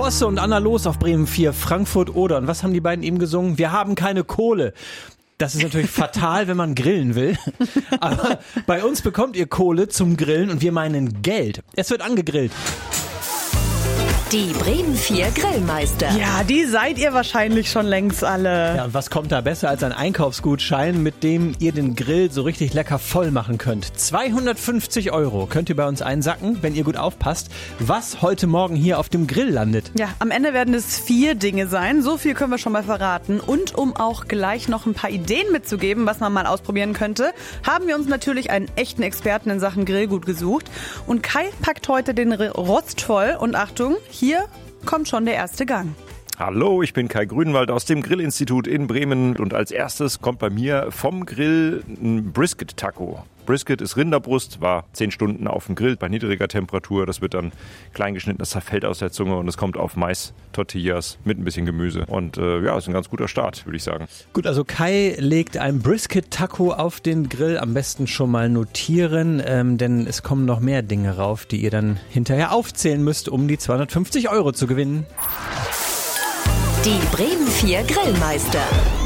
Bosse und Anna Los auf Bremen 4, Frankfurt Oder. Und was haben die beiden eben gesungen? Wir haben keine Kohle. Das ist natürlich fatal, wenn man grillen will. Aber bei uns bekommt ihr Kohle zum Grillen und wir meinen Geld. Es wird angegrillt. Die Bremen 4 Grillmeister. Ja, die seid ihr wahrscheinlich schon längst alle. Ja, und was kommt da besser als ein Einkaufsgutschein, mit dem ihr den Grill so richtig lecker voll machen könnt? 250 € könnt ihr bei uns einsacken, wenn ihr gut aufpasst, was heute Morgen hier auf dem Grill landet. Ja, am Ende werden es 4 Dinge sein. So viel können wir schon mal verraten. Und um auch gleich noch ein paar Ideen mitzugeben, was man mal ausprobieren könnte, haben wir uns natürlich einen echten Experten in Sachen Grillgut gesucht. Und Kai packt heute den Rost voll. Und Achtung, hier kommt schon der erste Gang. Hallo, ich bin Kai Grünwald aus dem Grillinstitut in Bremen und als erstes kommt bei mir vom Grill ein Brisket-Taco. Brisket ist Rinderbrust, war 10 Stunden auf dem Grill bei niedriger Temperatur. Das wird dann klein geschnitten, das zerfällt aus der Zunge und es kommt auf Mais-Tortillas mit ein bisschen Gemüse. Und ja, ist ein ganz guter Start, würde ich sagen. Gut, also Kai legt ein Brisket-Taco auf den Grill. Am besten schon mal notieren, denn es kommen noch mehr Dinge rauf, die ihr dann hinterher aufzählen müsst, um die 250 € zu gewinnen. Die Bremen 4 Grillmeister.